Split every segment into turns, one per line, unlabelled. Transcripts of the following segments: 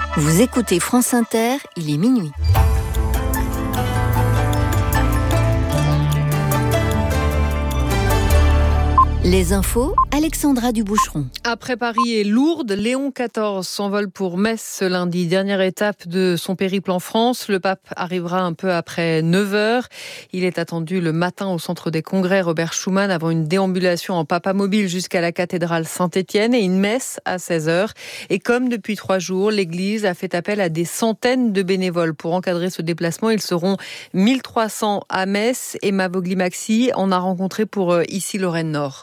Vous écoutez France Inter, il est minuit. Les infos, Alexandra Duboucheron.
Après Paris et Lourdes, Léon XIV s'envole pour Metz ce lundi. Dernière étape de son périple en France. Le pape arrivera un peu après 9h. Il est attendu le matin au centre des congrès Robert Schuman avant une déambulation en papamobile jusqu'à la cathédrale Saint-Étienne et une messe à 16h. Et comme depuis 3 jours, l'église a fait appel à des centaines de bénévoles pour encadrer ce déplacement. Ils seront 1300 à Metz. Emma Vogli-Maxi en a rencontré pour Ici Lorraine Nord.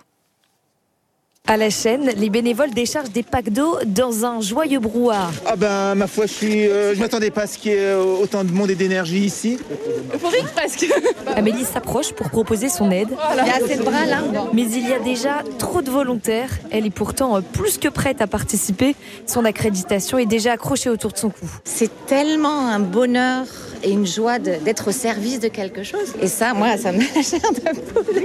À la chaîne, les bénévoles déchargent des packs d'eau dans un joyeux brouhaha.
Ah ben, ma foi, je m'attendais pas à ce qu'il y ait autant de monde et d'énergie ici.
Euphorique presque. Amélie s'approche pour proposer son aide.
Il y a assez de bras là.
Mais il y a déjà trop de volontaires. Elle est pourtant plus que prête à participer. Son accréditation est déjà accrochée autour de son cou.
C'est tellement un bonheur et une joie d'être au service de quelque chose. Et ça, moi, ça me chair de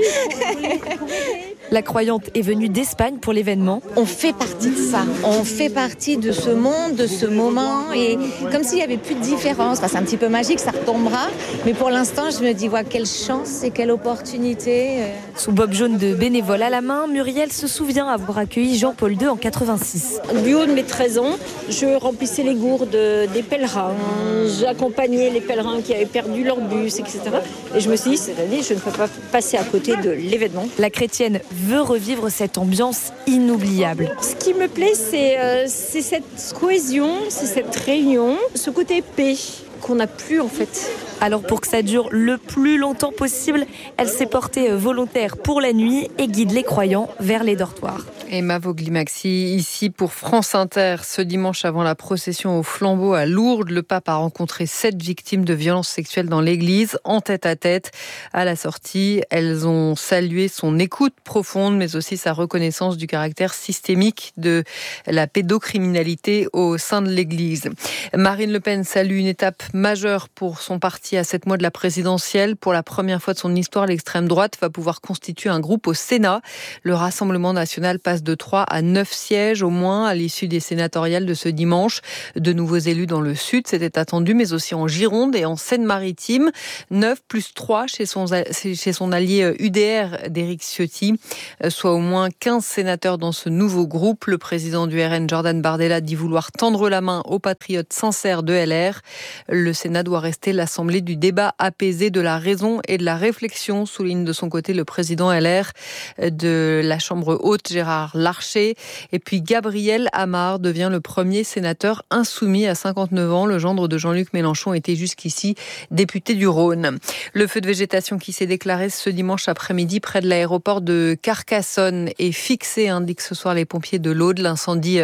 poule.
La croyante est venue d'Espagne pour l'événement.
On fait partie de ça. On fait partie de ce monde, de ce moment. Et comme s'il n'y avait plus de différence. Enfin, c'est un petit peu magique, ça retombera. Mais pour l'instant, je me dis, quelle chance et quelle opportunité.
Son bob jaune de bénévole à la main, Muriel se souvient avoir accueilli Jean-Paul II en 86.
Du haut de mes 13 ans, je remplissais les gourdes des pèlerins. J'accompagnais les pèlerins qui avaient perdu leur bus, etc. Et je me suis dit, cette année, je ne peux pas passer à côté de l'événement.
La chrétienne veut revivre cette ambiance inoubliable.
Ce qui me plaît, c'est cette cohésion, c'est cette réunion, ce côté paix qu'on n'a plus en fait.
Alors pour que ça dure le plus longtemps possible, elle s'est portée volontaire pour la nuit et guide les croyants vers les dortoirs.
Emma Vogli-Maxi, ici pour France Inter. Ce dimanche, avant la procession au flambeau à Lourdes, le pape a rencontré 7 victimes de violences sexuelles dans l'église, en tête-à-tête. À la sortie, elles ont salué son écoute profonde, mais aussi sa reconnaissance du caractère systémique de la pédocriminalité au sein de l'église. Marine Le Pen salue une étape majeure pour son parti à 7 mois de la présidentielle. Pour la première fois de son histoire, l'extrême droite va pouvoir constituer un groupe au Sénat. Le Rassemblement national passe de 3 à 9 sièges au moins à l'issue des sénatoriales de ce dimanche. De nouveaux élus dans le Sud, c'était attendu, mais aussi en Gironde et en Seine-Maritime. 9 plus 3 chez son allié UDR d'Éric Ciotti, soit au moins 15 sénateurs dans ce nouveau groupe. Le président du RN, Jordan Bardella, dit vouloir tendre la main aux patriotes sincères de LR. Le Sénat doit rester l'assemblée du débat apaisé, de la raison et de la réflexion, souligne de son côté le président LR de la Chambre haute, Gérard Larcher. Et puis Gabriel Amar devient le premier sénateur insoumis à 59 ans. Le gendre de Jean-Luc Mélenchon était jusqu'ici député du Rhône. Le feu de végétation qui s'est déclaré ce dimanche après-midi près de l'aéroport de Carcassonne est fixé, indiquent ce soir les pompiers de l'Aude. L'incendie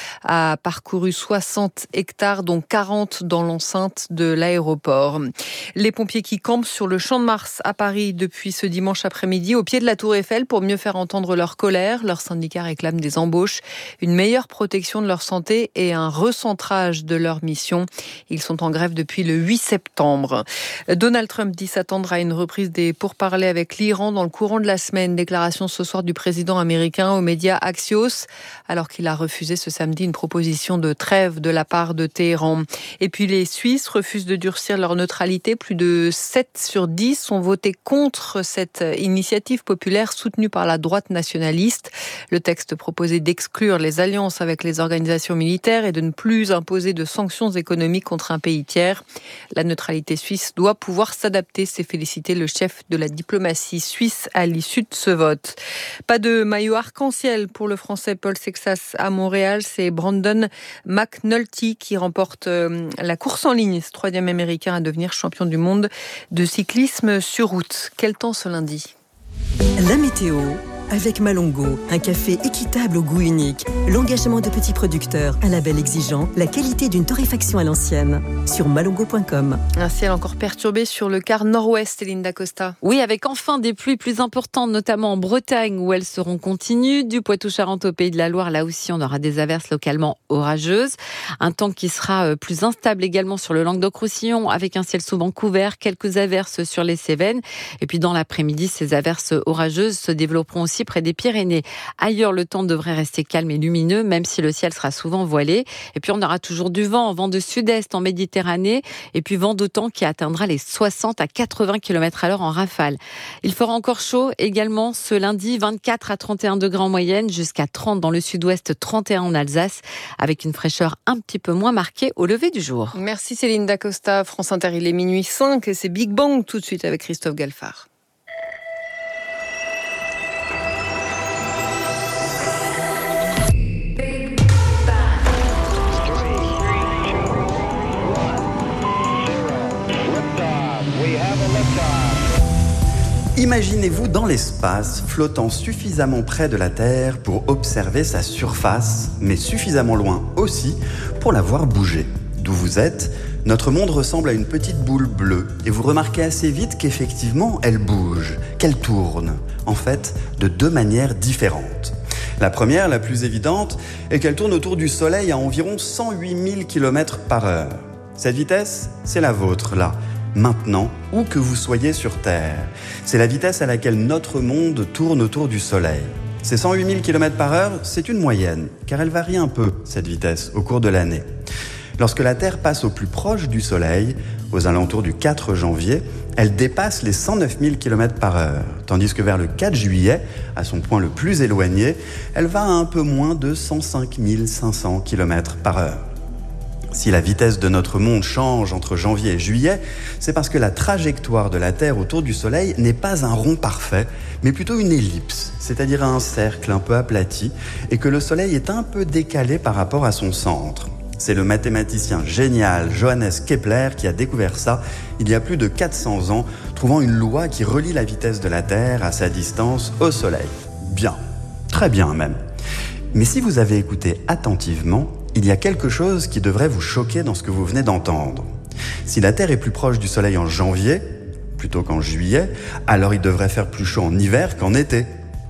a parcouru 60 hectares, dont 40 dans l'enceinte de l'aéroport. Les pompiers qui campent sur le Champ de Mars à Paris depuis ce dimanche après-midi, au pied de la Tour Eiffel, pour mieux faire entendre leur colère. Leur syndicat réclament des embauches, une meilleure protection de leur santé et un recentrage de leur mission. Ils sont en grève depuis le 8 septembre. Donald Trump dit s'attendre à une reprise des pourparlers avec l'Iran dans le courant de la semaine. Déclaration ce soir du président américain aux médias Axios, alors qu'il a refusé ce samedi une proposition de trêve de la part de Téhéran. Et puis les Suisses refusent de durcir leur neutralité. Plus de 7 sur 10 ont voté contre cette initiative populaire soutenue par la droite nationaliste. Le texte proposait d'exclure les alliances avec les organisations militaires et de ne plus imposer de sanctions économiques contre un pays tiers. La neutralité suisse doit pouvoir s'adapter, s'est félicité le chef de la diplomatie suisse à l'issue de ce vote. Pas de maillot arc-en-ciel pour le Français Paul Sexas à Montréal. C'est Brandon McNulty qui remporte la course en ligne, ce 3e Américain à devenir champion du monde de cyclisme sur route. Quel temps ce lundi ?
La météo avec Malongo, un café équitable au goût unique, l'engagement de petits producteurs, un label exigeant, la qualité d'une torréfaction à l'ancienne. Sur malongo.com.
Un ciel encore perturbé sur le quart nord-ouest, Linda Costa.
Oui, avec enfin des pluies plus importantes, notamment en Bretagne, où elles seront continues. Du Poitou-Charentes au Pays de la Loire, là aussi, on aura des averses localement orageuses. Un temps qui sera plus instable également sur le Languedoc-Roussillon, avec un ciel souvent couvert, quelques averses sur les Cévennes. Et puis dans l'après-midi, ces averses orageuses se développeront aussi ici près des Pyrénées. Ailleurs, le temps devrait rester calme et lumineux, même si le ciel sera souvent voilé. Et puis, on aura toujours du vent de sud-est en Méditerranée, et puis vent d'automne qui atteindra les 60 à 80 km/h en rafale. Il fera encore chaud également ce lundi, 24 à 31 degrés en moyenne, jusqu'à 30 dans le sud-ouest, 31 en Alsace, avec une fraîcheur un petit peu moins marquée au lever du jour.
Merci Céline Dacosta. France Inter, il est minuit 5 et c'est Big Bang tout de suite avec Christophe Galfard.
Imaginez-vous dans l'espace, flottant suffisamment près de la Terre pour observer sa surface, mais suffisamment loin aussi pour la voir bouger. D'où vous êtes, notre monde ressemble à une petite boule bleue, et vous remarquez assez vite qu'effectivement, elle bouge, qu'elle tourne, en fait, de deux manières différentes. La première, la plus évidente, est qu'elle tourne autour du Soleil à environ 108 000 km/h. Cette vitesse, c'est la vôtre, là. Maintenant, où que vous soyez sur Terre. C'est la vitesse à laquelle notre monde tourne autour du Soleil. Ces 108 000 km/h, c'est une moyenne, car elle varie un peu, cette vitesse, au cours de l'année. Lorsque la Terre passe au plus proche du Soleil, aux alentours du 4 janvier, elle dépasse les 109 000 km/h, tandis que vers le 4 juillet, à son point le plus éloigné, elle va à un peu moins de 105 500 km/h. Si la vitesse de notre monde change entre janvier et juillet, c'est parce que la trajectoire de la Terre autour du Soleil n'est pas un rond parfait, mais plutôt une ellipse, c'est-à-dire un cercle un peu aplati, et que le Soleil est un peu décalé par rapport à son centre. C'est le mathématicien génial Johannes Kepler qui a découvert ça il y a plus de 400 ans, trouvant une loi qui relie la vitesse de la Terre à sa distance au Soleil. Bien, très bien même. Mais si vous avez écouté attentivement, il y a quelque chose qui devrait vous choquer dans ce que vous venez d'entendre. Si la Terre est plus proche du Soleil en janvier, plutôt qu'en juillet, alors il devrait faire plus chaud en hiver qu'en été.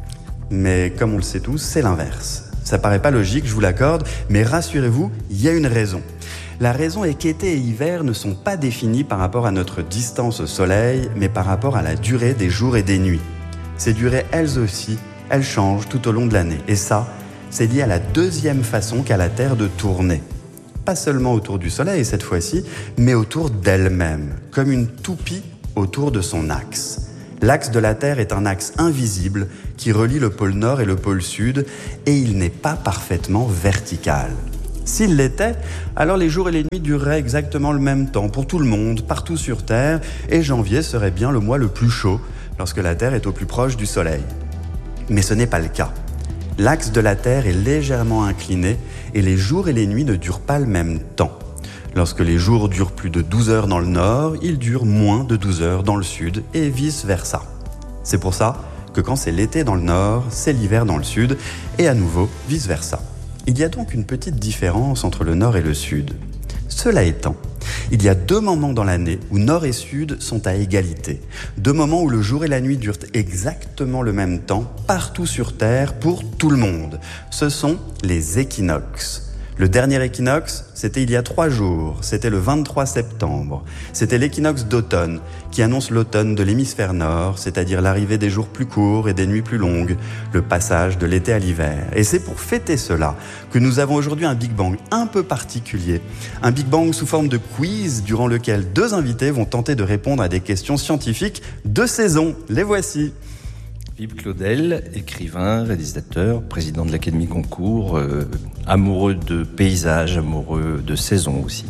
Mais comme on le sait tous, c'est l'inverse. Ça paraît pas logique, je vous l'accorde, mais rassurez-vous, il y a une raison. La raison est qu'été et hiver ne sont pas définis par rapport à notre distance au Soleil, mais par rapport à la durée des jours et des nuits. Ces durées, elles aussi, elles changent tout au long de l'année. Et ça, c'est lié à la deuxième façon qu'a la Terre de tourner. Pas seulement autour du Soleil cette fois-ci, mais autour d'elle-même, comme une toupie autour de son axe. L'axe de la Terre est un axe invisible qui relie le pôle Nord et le pôle Sud, et il n'est pas parfaitement vertical. S'il l'était, alors les jours et les nuits dureraient exactement le même temps pour tout le monde, partout sur Terre, et janvier serait bien le mois le plus chaud, lorsque la Terre est au plus proche du Soleil. Mais ce n'est pas le cas. L'axe de la Terre est légèrement incliné et les jours et les nuits ne durent pas le même temps. Lorsque les jours durent plus de 12 heures dans le nord, ils durent moins de 12 heures dans le sud et vice-versa. C'est pour ça que quand c'est l'été dans le nord, c'est l'hiver dans le sud et à nouveau vice-versa. Il y a donc une petite différence entre le nord et le sud. Cela étant, il y a deux moments dans l'année où nord et sud sont à égalité. Deux moments où le jour et la nuit durent exactement le même temps, partout sur Terre, pour tout le monde. Ce sont les équinoxes. Le dernier équinoxe, c'était il y a 3 jours, c'était le 23 septembre. C'était l'équinoxe d'automne, qui annonce l'automne de l'hémisphère nord, c'est-à-dire l'arrivée des jours plus courts et des nuits plus longues, le passage de l'été à l'hiver. Et c'est pour fêter cela que nous avons aujourd'hui un Big Bang un peu particulier. Un Big Bang sous forme de quiz, durant lequel 2 invités vont tenter de répondre à des questions scientifiques de saison. Les voici.
Philippe Claudel, écrivain, réalisateur, président de l'Académie Goncourt, amoureux de paysages, amoureux de saison aussi.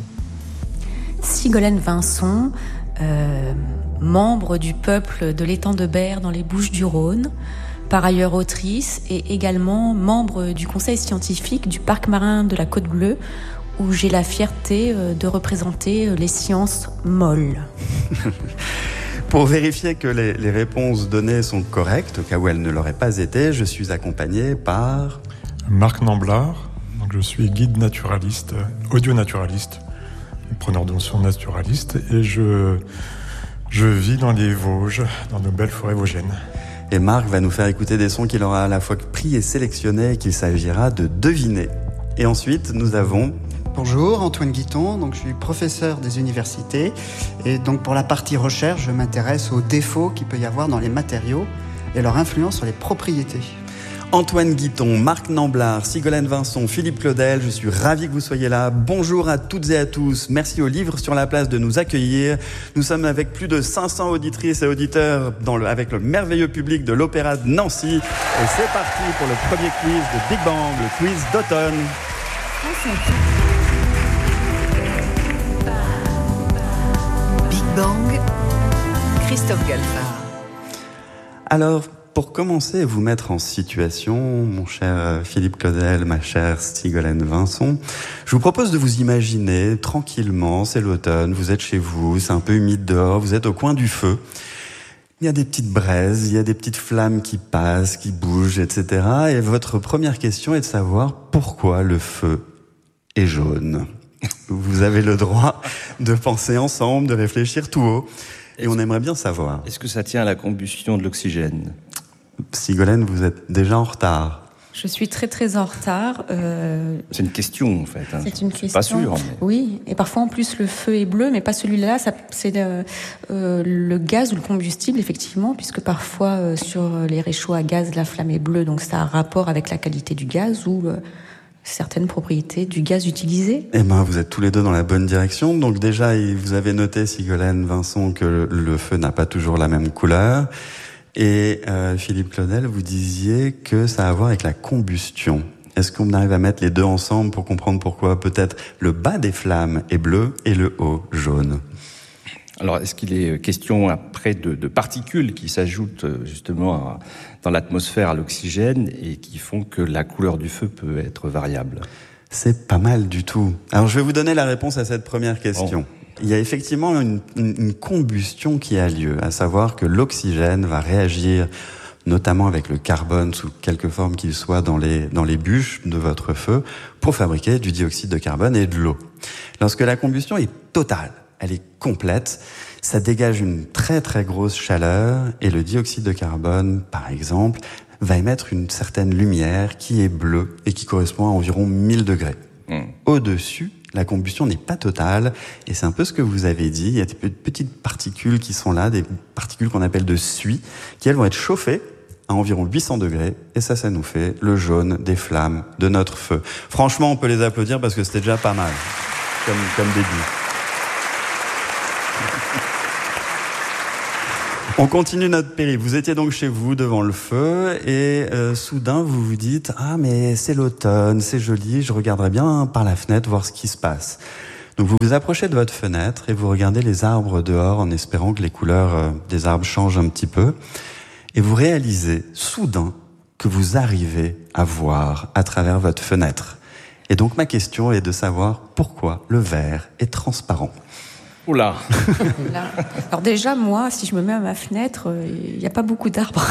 Sigolène Vincent, membre du peuple de l'étang de Berre dans les Bouches-du-Rhône, par ailleurs autrice et également membre du conseil scientifique du parc marin de la Côte Bleue, où j'ai la fierté de représenter les sciences molles.
Pour vérifier que les réponses données sont correctes, au cas où elles ne l'auraient pas été, je suis accompagné par...
Marc Namblard, donc je suis guide naturaliste, audio-naturaliste, preneur de son naturaliste, et je vis dans les Vosges, dans nos belles forêts vosgiennes.
Et Marc va nous faire écouter des sons qu'il aura à la fois pris et sélectionnés et qu'il s'agira de deviner. Et ensuite, nous avons...
Bonjour, Antoine Guiton, donc je suis professeur des universités et donc pour la partie recherche, je m'intéresse aux défauts qu'il peut y avoir dans les matériaux et leur influence sur les propriétés.
Antoine Guiton, Marc Namblard, Sigolène Vincent, Philippe Claudel, je suis ravi que vous soyez là. Bonjour à toutes et à tous. Merci au Livre sur la Place de nous accueillir. Nous sommes avec plus de 500 auditrices et auditeurs avec le merveilleux public de l'Opéra de Nancy. Et c'est parti pour le premier quiz de Big Bang, le quiz d'automne.
Big Bang, Christophe Galfard.
Alors, pour commencer et vous mettre en situation, mon cher Philippe Claudel, ma chère Sigolène Vincent, je vous propose de vous imaginer tranquillement, c'est l'automne, vous êtes chez vous, c'est un peu humide dehors, vous êtes au coin du feu. Il y a des petites braises, il y a des petites flammes qui passent, qui bougent, etc. Et votre première question est de savoir pourquoi le feu est jaune. Vous avez le droit de penser ensemble, de réfléchir tout haut. Et on aimerait bien savoir.
Est-ce que ça tient à la combustion de l'oxygène ?
Sigolène, vous êtes déjà en retard.
Je suis très très en retard.
C'est une question en fait.
C'est une question.
Pas sûr. Mais...
Oui, et parfois en plus le feu est bleu, mais pas celui-là. C'est le gaz ou le combustible effectivement, puisque parfois sur les réchauds à gaz la flamme est bleue, donc ça a un rapport avec la qualité du gaz ou certaines propriétés du gaz utilisé.
Eh ben, vous êtes tous les deux dans la bonne direction. Donc déjà, vous avez noté, Sigolène Vincent, que le feu n'a pas toujours la même couleur. Et Philippe Claudel, vous disiez que ça a à voir avec la combustion. Est-ce qu'on arrive à mettre les deux ensemble pour comprendre pourquoi peut-être le bas des flammes est bleu et le haut jaune ?
Alors, est-ce qu'il est question après de particules qui s'ajoutent justement dans l'atmosphère à l'oxygène et qui font que la couleur du feu peut être variable ?
C'est pas mal du tout. Alors, je vais vous donner la réponse à cette première question. Bon. Il y a effectivement une combustion qui a lieu, à savoir que l'oxygène va réagir notamment avec le carbone sous quelque forme qu'il soit dans les bûches de votre feu pour fabriquer du dioxyde de carbone et de l'eau. Lorsque la combustion est totale, elle est complète, ça dégage une très très grosse chaleur et le dioxyde de carbone, par exemple, va émettre une certaine lumière qui est bleue et qui correspond à environ 1000 degrés. Au-dessus, la combustion n'est pas totale, et c'est un peu ce que vous avez dit, il y a des petites particules qui sont là, des particules qu'on appelle de suie, qui elles vont être chauffées à environ 800 degrés, et ça nous fait le jaune des flammes de notre feu. Franchement, on peut les applaudir parce que c'était déjà pas mal, comme début. On continue notre périple. Vous étiez donc chez vous devant le feu et soudain vous vous dites « Ah mais c'est l'automne, c'est joli, je regarderai bien par la fenêtre voir ce qui se passe ». Donc vous vous approchez de votre fenêtre et vous regardez les arbres dehors en espérant que les couleurs des arbres changent un petit peu. Et vous réalisez soudain que vous arrivez à voir à travers votre fenêtre. Et donc ma question est de savoir pourquoi le verre est transparent.
Oula.
Alors déjà, moi, si je me mets à ma fenêtre, il n'y a pas beaucoup d'arbres.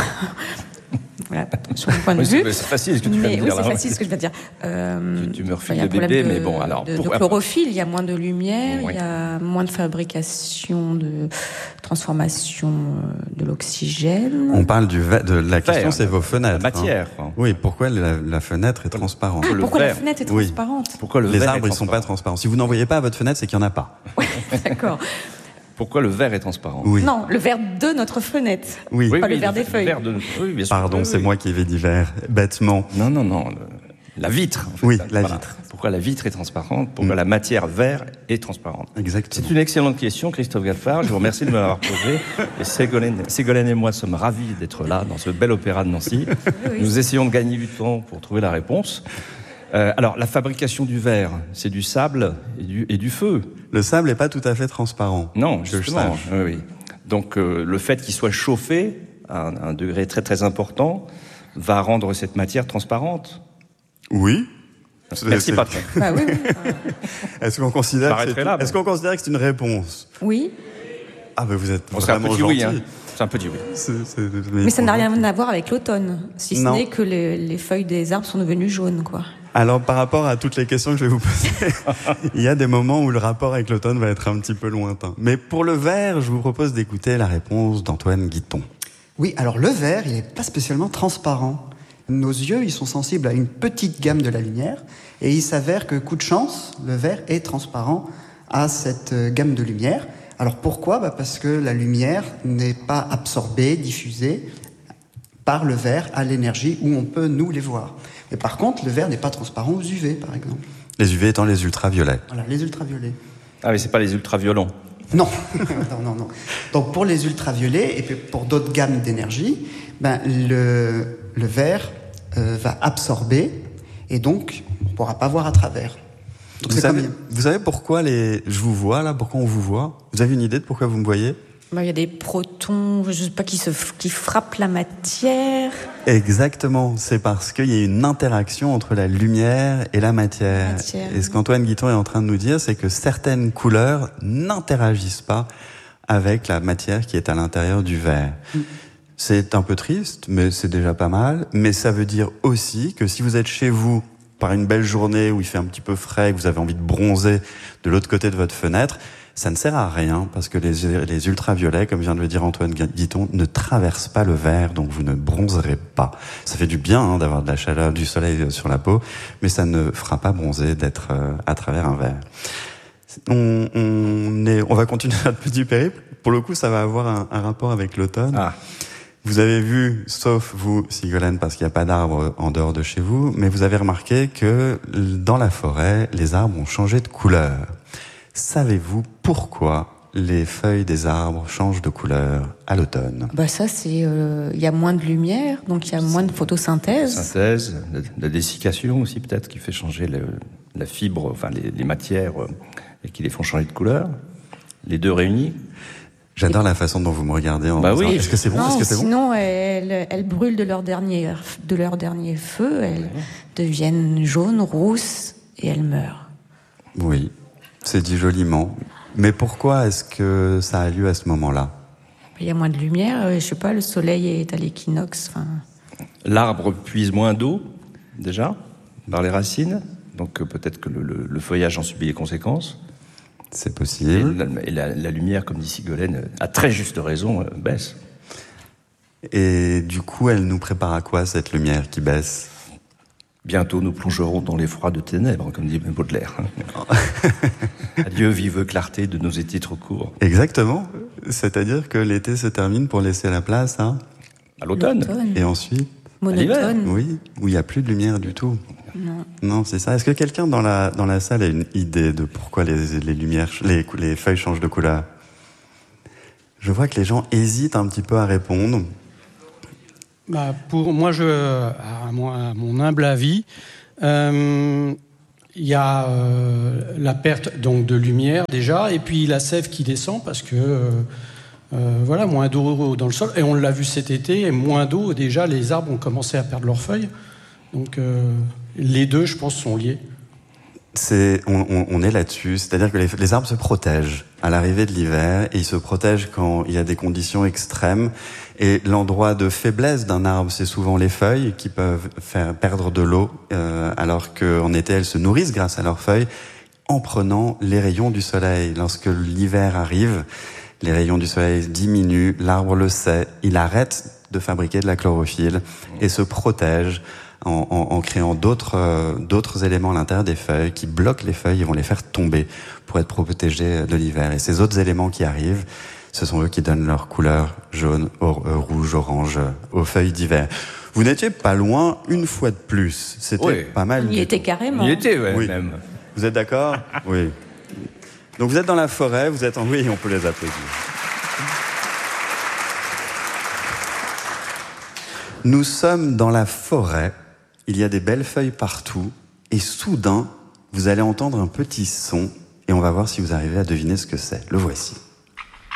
Voilà, sur mon point de vue.
C'est facile ce que tu viens de dire.
Oui, c'est facile ce que je viens de dire.
Tu me refiles le bébé, mais bon, alors...
De chlorophylle, il y a moins de lumière, il y a moins de fabrication, de transformation de l'oxygène.
On parle de la question, c'est vos fenêtres.
La matière.
Hein. Oui, pourquoi la fenêtre est transparente ?
Pourquoi la fenêtre est transparente ?
Pourquoi les arbres, ils ne sont pas transparents ? Si vous n'en voyez pas à votre fenêtre, c'est qu'il n'y en a pas.
Oui, d'accord.
Pourquoi le verre est transparent ?
Oui.
Non, le verre de notre fenêtre.
Oui.
Pas le verre des feuilles.
Oui, bien sûr.
Pardon, c'est moi qui ai dit verre, bêtement.
Non. La vitre. En fait.
Oui, la vitre.
Pourquoi la vitre est transparente ? Pourquoi la matière verre est transparente ?
Exactement.
C'est une excellente question, Christophe Galfard. Je vous remercie de me l'avoir posée. Et Ségolène et moi sommes ravis d'être là, dans ce bel opéra de Nancy. Oui. Nous essayons de gagner du temps pour trouver la réponse. Alors, la fabrication du verre, c'est du sable et du feu.
Le sable n'est pas tout à fait transparent.
Non, justement. Oui. Donc, le fait qu'il soit chauffé à un degré très très important va rendre cette matière transparente.
Oui.
Merci, Patrick.
Bah oui.
Est-ce qu'on considère que c'est une réponse ?
Oui.
Ah, ben vous êtes vraiment gentil.
Oui, hein. C'est un petit oui.
Mais ça n'a rien à voir avec l'automne, si ce n'est que les feuilles des arbres sont devenues jaunes, quoi.
Alors, par rapport à toutes les questions que je vais vous poser, il y a des moments où le rapport avec l'automne va être un petit peu lointain. Mais pour le verre, je vous propose d'écouter la réponse d'Antoine Guiton.
Oui, alors le verre, il n'est pas spécialement transparent. Nos yeux, ils sont sensibles à une petite gamme de la lumière, et il s'avère que, coup de chance, le verre est transparent à cette gamme de lumière. Alors pourquoi ? Parce que la lumière n'est pas absorbée, diffusée par le verre à l'énergie où on peut, nous, les voir. Et par contre, le verre n'est pas transparent aux UV, par exemple.
Les UV étant les ultraviolets.
Voilà, les ultraviolets.
Ah, mais c'est pas les ultraviolents.
Non. non. Donc pour les ultraviolets et puis pour d'autres gammes d'énergie, le verre va absorber et donc on ne pourra pas voir à travers. Donc
vous savez pourquoi je vous vois là, pourquoi on vous voit? Vous avez une idée de pourquoi vous me voyez?
Il y a des protons, je sais pas, qui frappent la matière.
Exactement, c'est parce qu'il y a une interaction entre la lumière et la matière. Et ce qu'Antoine Guiton est en train de nous dire, c'est que certaines couleurs n'interagissent pas avec la matière qui est à l'intérieur du verre. C'est un peu triste, mais c'est déjà pas mal. Mais ça veut dire aussi que si vous êtes chez vous par une belle journée où il fait un petit peu frais, que vous avez envie de bronzer de l'autre côté de votre fenêtre, ça ne sert à rien parce que les ultraviolets, comme vient de le dire Antoine Guiton, ne traversent pas le verre, donc vous ne bronzerez pas. Ça fait du bien d'avoir de la chaleur, du soleil sur la peau, mais ça ne fera pas bronzer d'être à travers un verre. On va continuer notre petit périple. Pour le coup, ça va avoir un rapport avec l'automne. Ah. Vous avez vu, sauf vous, Sigolène, parce qu'il n'y a pas d'arbres en dehors de chez vous, mais vous avez remarqué que dans la forêt, les arbres ont changé de couleur. Savez-vous pourquoi les feuilles des arbres changent de couleur à l'automne?
Ça, c'est il y a moins de lumière, donc il y a moins de photosynthèse.
La dessiccation aussi peut-être qui fait changer la fibre, enfin les matières et qui les font changer de couleur. Les deux réunis.
J'adore la façon dont vous me regardez en disant,
oui.
Est-ce que c'est bon?
Non,
Est-ce que c'est
sinon,
bon?
elles brûlent de leur dernier feu, elles deviennent jaunes, rousses et elles meurent.
Oui. C'est dit joliment. Mais pourquoi est-ce que ça a lieu à ce moment-là?
Il y a moins de lumière, je sais pas, le soleil est à l'équinoxe.
L'arbre puise moins d'eau, déjà, par les racines. Donc peut-être que le feuillage en subit les conséquences.
C'est possible.
Et la lumière, comme dit Sigolène, à très juste raison, baisse.
Et du coup, elle nous prépare à quoi, cette lumière qui baisse?
Bientôt, nous plongerons dans les froides ténèbres, comme dit Baudelaire. Adieu, vive clarté de nos étés trop courts.
Exactement. C'est-à-dire que l'été se termine pour laisser la place à
l'automne.
Et ensuite
monotone.
Oui, où il n'y a plus de lumière du tout. Non, c'est ça. Est-ce que quelqu'un dans la salle a une idée de pourquoi les feuilles changent de couleur? Je vois que les gens hésitent un petit peu à répondre.
Pour moi, à mon humble avis, il y a la perte donc de lumière déjà, et puis la sève qui descend parce que moins d'eau dans le sol, et on l'a vu cet été, et moins d'eau, déjà les arbres ont commencé à perdre leurs feuilles. Donc les deux, je pense, sont liés.
On est là-dessus, c'est-à-dire que les arbres se protègent à l'arrivée de l'hiver, et ils se protègent quand il y a des conditions extrêmes. Et l'endroit de faiblesse d'un arbre, c'est souvent les feuilles qui peuvent faire perdre de l'eau, alors qu'en été, elles se nourrissent grâce à leurs feuilles en prenant les rayons du soleil. Lorsque l'hiver arrive, les rayons du soleil diminuent, l'arbre le sait, il arrête de fabriquer de la chlorophylle et se protège en créant d'autres éléments à l'intérieur des feuilles qui bloquent les feuilles et vont les faire tomber pour être protégés de l'hiver. Et ces autres éléments qui arrivent, ce sont eux qui donnent leur couleur jaune, rouge, orange aux feuilles d'hiver. Vous n'étiez pas loin une fois de plus. C'était pas mal.
Il y était carrément.
Il y était,
oui.
Même.
Vous êtes d'accord? Oui. Donc vous êtes dans la forêt, vous êtes en... Oui, on peut les applaudir. Nous sommes dans la forêt. Il y a des belles feuilles partout. Et soudain, vous allez entendre un petit son. Et on va voir si vous arrivez à deviner ce que c'est. Le voici.